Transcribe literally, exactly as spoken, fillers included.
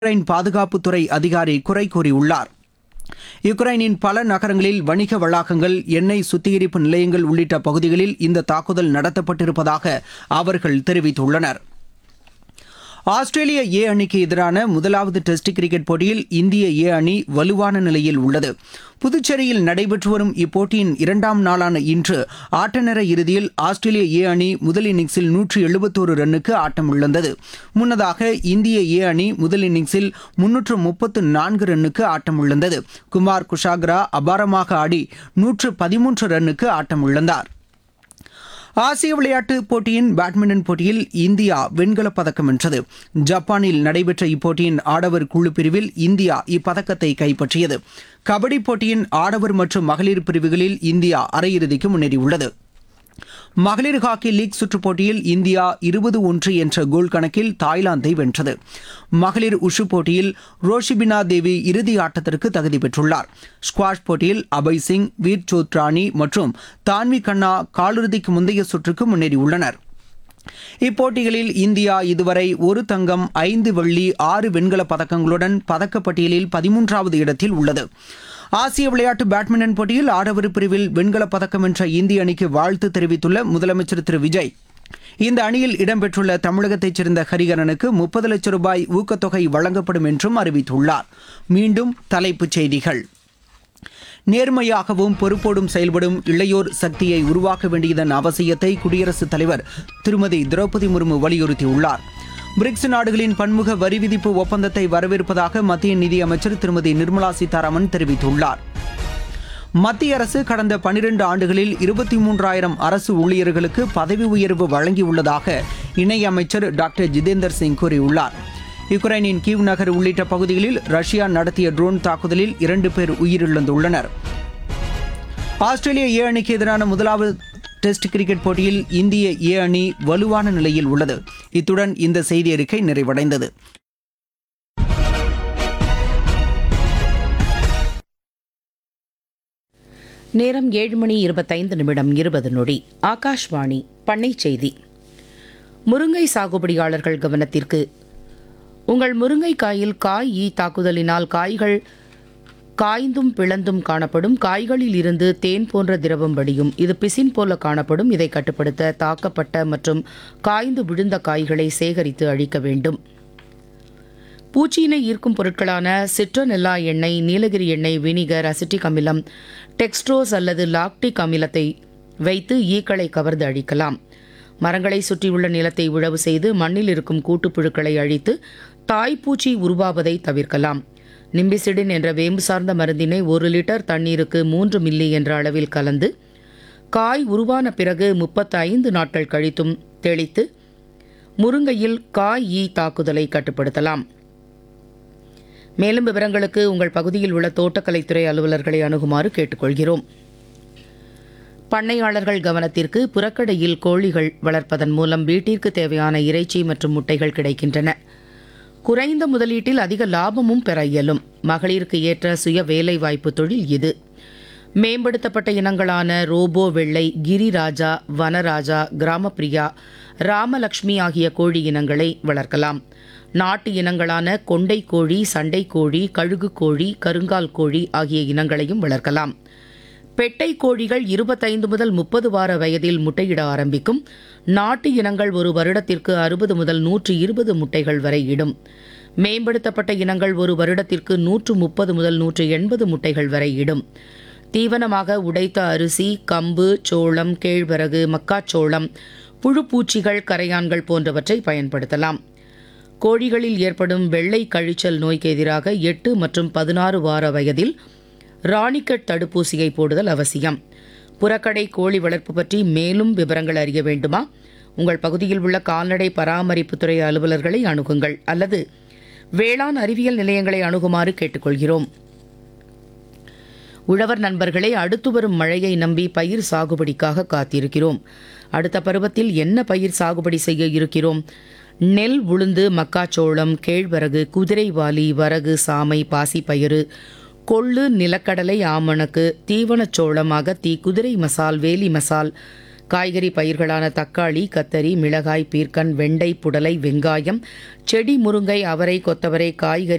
Ukraine பாதுகாப்புத்துறை அதிகாரி குறை கூறியுள்ளார். யுக்ரைனின் பல நகரங்களில் வணிக வளாகங்கள், எண்ணெய் சுத்திகரிப்பு நிலையங்கள் உள்ளிட்ட பகுதிகளில் இந்த தாக்குதல் நடத்தப்பட்டிருப்பதாக அவர்கள் தெரிவித்துள்ளனர். ஆஸ்திரேலிய ஏ அணிக்கு எதிரான முதலாவது டெஸ்ட் கிரிக்கெட் போட்டியில் இந்திய ஏ அணி வலுவான நிலையில் உள்ளது. புதுச்சேரியில் நடைபெற்று வரும் இப்போட்டியின் இரண்டாம் நாளான இன்று ஆட்டநேர இறுதியில் ஆஸ்திரேலிய ஏ அணி முதல் இன்னிங்ஸில் நூற்று எழுபத்தோரு ரன்னுக்கு ஆட்டமிழந்தது. முன்னதாக இந்திய ஏ அணி முதல் இன்னிங்ஸில் முன்னூற்று முப்பத்து நான்கு ரன்னுக்கு ஆட்டமிழந்தது. குமார் குஷாக்ரா அபாரமாக ஆடி நூற்று பதிமூன்று ரன்னுக்கு ஆட்டமிழந்தார். ஆசிய விளையாட்டுப் போட்டியின் பேட்மிண்டன் போட்டியில் இந்தியா வெண்கலப் பதக்கம் வென்றது. ஜப்பானில் நடைபெற்ற இப்போட்டியின் ஆடவர் குழு பிரிவில் இந்தியா இப்பதக்கத்தை கைப்பற்றியது. கபடி போட்டியின் ஆடவர் மற்றும் மகளிர் பிரிவுகளில் இந்தியா அரையிறுதிக்கு முன்னேறியுள்ளது. மகளிர் ஹாக்கி லீக் சுற்றுப் போட்டியில் இந்தியா இருபது ஒன்று என்ற கோல் கணக்கில் தாய்லாந்தை வென்றது. மகளிர் உஷு போட்டியில் ரோஷிபினா தேவி இறுதி ஆட்டத்திற்கு தகுதி பெற்றுள்ளார். ஸ்குவாஷ் போட்டியில் அபய் சிங், வீர் சோத்ரானி மற்றும் தான்வி கண்ணா காலிறுதிக்கு முந்தைய சுற்றுக்கு முன்னேறியுள்ளனர். இப்போட்டிகளில் இந்தியா இதுவரை ஒரு தங்கம், ஐந்து வெள்ளி, ஆறு வெண்கலப் பதக்கங்களுடன் பதக்கப்பட்டியலில் பதிமூன்றாவது இடத்தில் உள்ளது. ஆசிய விளையாட்டு பேட்மிண்டன் போட்டியில் ஆடவர் பிரிவில் வெண்கலப் பதக்கம் வென்ற இந்திய அணிக்கு வாழ்த்து தெரிவித்துள்ள முதலமைச்சர் திரு விஜய், இந்த அணியில் இடம்பெற்றுள்ள தமிழகத்தைச் சேர்ந்த ஹரிகரனுக்கு முப்பது லட்சம் ரூபாய் ஊக்கத்தொகை வழங்கப்படும் என்றும் அறிவித்துள்ளார். மீண்டும் தலைப்புச் செய்திகள். நேர்மையாகவும் பொறுப்போடும் செயல்படும் இளையோர் சக்தியை உருவாக்க வேண்டியதன் அவசியத்தை குடியரசுத் தலைவர் திருமதி திரௌபதி முர்மு வலியுறுத்தியுள்ளார். பிரிக்ஸ் நாடுகளின் பன்முக வரி விதிப்பு ஒப்பந்தத்தை வரவேற்பதாக மத்திய நிதியமைச்சர் திருமதி நிர்மலா சீதாராமன் தெரிவித்துள்ளார். மத்திய அரசு கடந்த பனிரெண்டு ஆண்டுகளில் இருபத்தி மூன்றாயிரம் அரசு ஊழியர்களுக்கு பதவி உயர்வு வழங்கியுள்ளதாக இணையமைச்சர் டாக்டர் ஜிதேந்தர் சிங் கூறியுள்ளார். யுக்ரைனின் கீவ் நகர் உள்ளிட்ட பகுதிகளில் ரஷ்யா நடத்திய ட்ரோன் தாக்குதலில் இரண்டு பேர் உயிரிழந்துள்ளனர். ஆஸ்திரேலிய ஏ அணிக்கு எதிரான முதலாவது டெஸ்ட் கிரிக்கெட் போட்டியில் இந்திய ஏ அணி வலுவான நிலையில் உள்ளது. இத்துடன் இந்த செய்தி அறிக்கை நிறைவடைந்தது. நேரம் ஏழு மணி இருபத்தைந்து நிமிடம் இருபது நொடி. ஆகாஷ்வாணி பண்ணை செய்தி. முருங்கை சாகுபடியாளர்கள் கவனத்திற்கு. உங்கள் முருங்கைக்காயில் காய் ஈ தாக்குதலினால் காய்கள் காய்ந்தும் பிளந்தும் காணப்படும். காய்களில் இருந்து தேன் போன்ற திரவம் வடியும். இது பிசின் போல காணப்படும். இதை கட்டுப்படுத்த தாக்கப்பட்ட மற்றும் காய்ந்து விழுந்த காய்களை சேகரித்து அழிக்க வேண்டும். பூச்சியினை ஈர்க்கும் பொருட்களான சிட்ரோனெல்லா எண்ணெய், நீலகிரி எண்ணெய், வினிகர், அசிட்டிக் அமிலம், டெக்ஸ்ட்ரோஸ் அல்லது லாக்டிக் அமிலத்தை வைத்து ஈக்களை கவர்ந்து அழிக்கலாம். மரங்களை சுற்றியுள்ள நிலத்தை உழவு செய்து மண்ணில் இருக்கும் கூட்டுப்புழுக்களை அழித்து தாய்ப்பூச்சி உருவாவதை தவிர்க்கலாம். நிம்பிசிடின் என்ற வேம்பு சார்ந்த மருந்தினை ஒரு லிட்டர் தண்ணீருக்கு மூன்று மில்லி என்ற அளவில் கலந்து காய் உருவான பிறகு முப்பத்தி ஐந்து நாட்கள் கழித்தும் தெளித்து முருங்கையில் காய் ஈ தாக்குதலை கட்டுப்படுத்தலாம். மேலும் விவரங்களுக்கு உங்கள் பகுதியில் உள்ள தோட்டக்கலைத்துறை அலுவலர்களை அணுகுமாறு கேட்டுக்கொள்கிறோம். பண்ணையாளர்கள் கவனத்திற்கு. புறக்கடையில் கோழிகள் வளர்ப்பதன் மூலம் வீட்டிற்கு தேவையான இறைச்சி மற்றும் முட்டைகள் கிடைக்கின்றன. குறைந்த முதலீட்டில் அதிக லாபமும் பெற இயலும். மகளிருக்கு ஏற்ற சுய வேலைவாய்ப்பு தொழில் இது. மேம்படுத்தப்பட்ட இனங்களான ரோபோ வெள்ளை, கிரிராஜா, வனராஜா, கிராமப்பிரியா, ராமலட்சுமி ஆகிய கோழி இனங்களை வளர்க்கலாம். நாட்டு இனங்களான கொண்டை கோழி, சண்டை கோழி, கழுகு கோழி, கருங்கால் கோழி ஆகிய இனங்களையும் வளர்க்கலாம். பெட்டை கோழிகள் இருபத்தைந்து முதல் முப்பது வார வயதில் முட்டையிட ஆரம்பிக்கும். நாட்டு இனங்கள் ஒரு வருடத்திற்கு அறுபது முதல் நூற்று இருபது முட்டைகள் வரை இடும். மேம்படுத்தப்பட்ட இனங்கள் ஒரு வருடத்திற்கு நூற்று முப்பது முதல் நூற்று எண்பது முட்டைகள் வரை இடும். தீவனமாக உடைத்த அரிசி, கம்பு, சோளம், கேழ்வரகு, மக்காச்சோளம், புழுப்பூச்சிகள், கரையான்கள் போன்றவற்றை பயன்படுத்தலாம். கோழிகளில் ஏற்படும் வெள்ளை கழிச்சல் நோய்க்கு எதிராக எட்டு மற்றும் பதினாறு வார வயதில் ராணிக்கட் தடுப்பூசியை போடுதல் அவசியம். புறக்கடை கோழி வளர்ப்பு பற்றி மேலும் விவரங்கள் அறிய வேண்டுமா? உங்கள் பகுதியில் உள்ள கால்நடை பராமரிப்புத்துறை அலுவலர்களை அணுகுங்கள் அல்லது வேளாண் அறிவியல் நிலையங்களை அணுகுமாறு கேட்டுக்கொள்கிறோம். உழவர் நண்பர்களே, அடுத்து வரும் மழையை நம்பி பயிர் சாகுபடிக்காக காத்திருக்கிறோம். அடுத்த பருவத்தில் என்ன பயிர் சாகுபடி செய்ய இருக்கிறோம்? நெல், உளுந்து, மக்காச்சோளம், கேழ்வரகு, குதிரைவாலி, வரகு, சாமை, பாசிப்பயிறு, கொள்ளு, நிலக்கடலை, ஆமணக்கு, தீவனச்சோளம், அகத்தி, குதிரை மசால், வேலி மசால், காய்கறி பயிர்களான தக்காளி, கத்தரி, மிளகாய், பீர்க்கன், வெண்டை, புடலை, வெங்காயம், செடி முருங்கை, அவரை, கொத்தவரை, காய்கறி